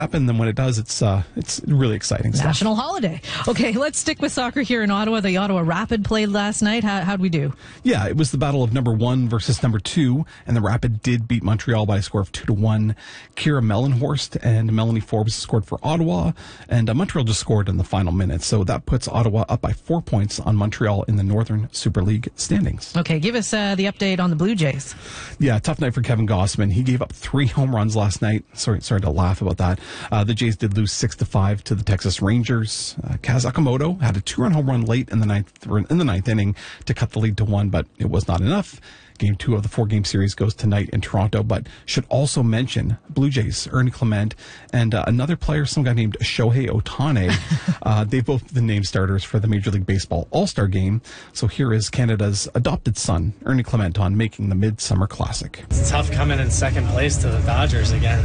happen. Then when it does, it's really exciting stuff. National holiday. Okay, let's stick with soccer here in Ottawa. The Ottawa Rapid played last night. How'd we do? Yeah, it was the battle of number 1 versus number 2, and the Rapid did beat Montreal by a score of 2-1. Kira Mellenhorst and Melanie Forbes scored for Ottawa, and Montreal just scored in the final minute. So that puts Ottawa up by 4 points on Montreal in the Northern Super League standings. Okay, give us the update on the Blue Jays. Yeah, tough night for Kevin Gossman. He gave up 3 home runs last night. Sorry to laugh about that. The Jays did lose 6-5 to the Texas Rangers. Kaz Akamoto had a 2-run home run late in the ninth inning to cut the lead to 1, but it was not enough. Game 2 of the 4-game series goes tonight in Toronto, but should also mention Blue Jays, Ernie Clement, and another player, some guy named Shohei Ohtani. They've both been named starters for the Major League Baseball All-Star Game. So here is Canada's adopted son, Ernie Clement, on making the Midsummer Classic. It's tough coming in second place to the Dodgers again.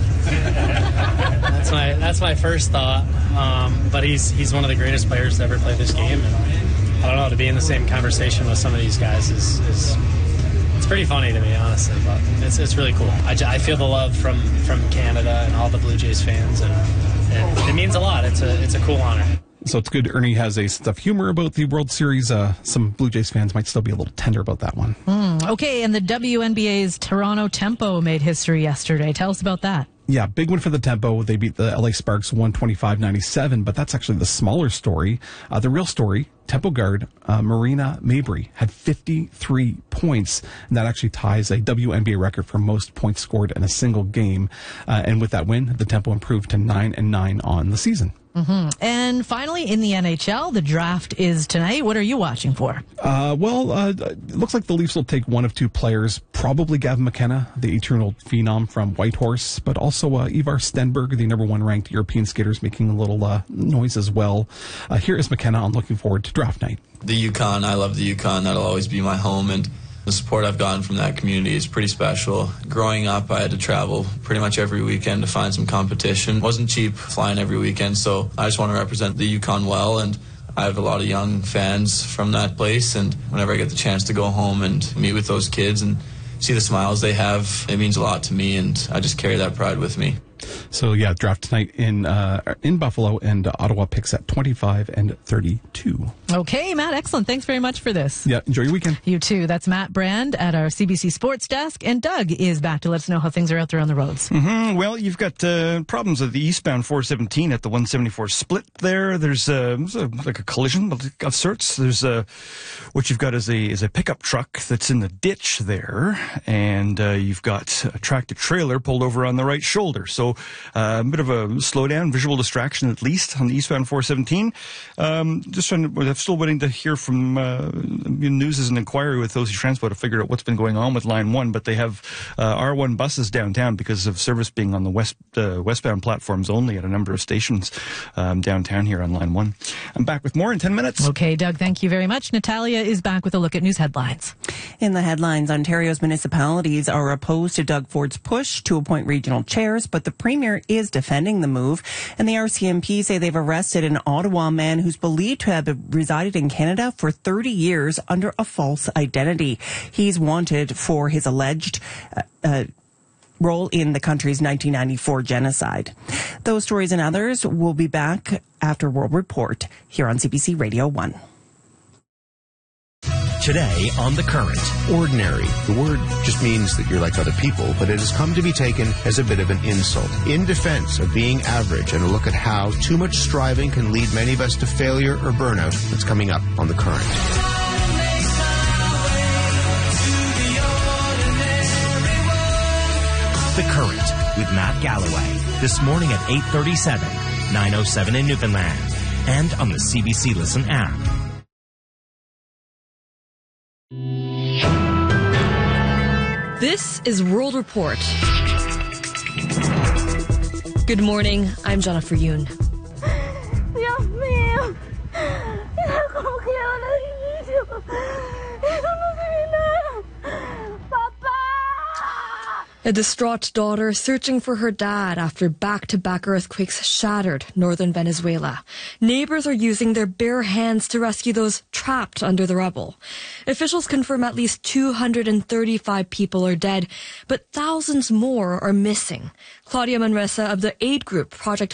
That's my first thought. But he's one of the greatest players to ever play this game. And I don't know, to be in the same conversation with some of these guys is it's pretty funny to me, honestly, but it's really cool. I feel the love from Canada and all the Blue Jays fans, and it means a lot. It's a cool honor. So it's good Ernie has a sense of humor about the World Series. Some Blue Jays fans might still be a little tender about that one. Okay, and the WNBA's Toronto Tempo made history yesterday. Tell us about that. Yeah, big win for the Tempo. They beat the LA Sparks 125-97, but that's actually the smaller story. The real story, Tempo guard Marina Mabrey had 53 points, and that actually ties a WNBA record for most points scored in a single game. And with that win, the Tempo improved to 9-9 on the season. And finally, in the NHL, the draft is tonight. What are you watching for? It looks like the Leafs will take one of 2 players, probably Gavin McKenna, the 18-year-old phenom from Whitehorse, but also Ivar Stenberg, the number 1 ranked European skater, is making a little noise as well. Here is McKenna on looking forward to draft night. The Yukon, I love the Yukon. That'll always be my home, and the support I've gotten from that community is pretty special. Growing up, I had to travel pretty much every weekend to find some competition. It wasn't cheap flying every weekend, so I just want to represent the Yukon well, and I have a lot of young fans from that place, and whenever I get the chance to go home and meet with those kids and see the smiles they have, it means a lot to me, and I just carry that pride with me. So yeah, draft tonight in Buffalo, and Ottawa picks at 25 and 32. Okay, Matt, excellent. Thanks very much for this. Yeah, enjoy your weekend. You too. That's Matt Brand at our CBC Sports Desk, and Doug is back to let us know how things are out there on the roads. Well, you've got problems with the eastbound 417 at the 174 split there. There's like a collision of sorts. There's what you've got is a pickup truck that's in the ditch there, and you've got a tractor trailer pulled over on the right shoulder. So a bit of a slowdown, visual distraction at least on the eastbound 417. I'm still waiting to hear from News as an inquiry with OC Transpo to figure out what's been going on with Line 1, but they have R1 buses downtown because of service being on the westbound platforms only at a number of stations downtown here on Line 1. I'm back with more in 10 minutes. Okay, Doug, thank you very much. Natalia is back with a look at news headlines. In the headlines, Ontario's municipalities are opposed to Doug Ford's push to appoint regional chairs, but the Premier is defending the move. And the RCMP say they've arrested an Ottawa man who's believed to have resided in Canada for 30 years under a false identity. He's wanted for his alleged role in the country's 1994 genocide. Those stories and others will be back after World Report here on CBC Radio 1. Today on The Current. Ordinary. The word just means that you're like other people, but it has come to be taken as a bit of an insult. In defense of being average and a look at how too much striving can lead many of us to failure or burnout, that's coming up on The Current. The Current with Matt Galloway. This morning at 8:37, 9:07 in Newfoundland, and on the CBC Listen app. This is World Report. Good morning, I'm Jennifer Yoon. A distraught daughter searching for her dad after back-to-back earthquakes shattered northern Venezuela. Neighbors are using their bare hands to rescue those trapped under the rubble. Officials confirm at least 235 people are dead, but thousands more are missing. Claudia Manresa of the aid group Project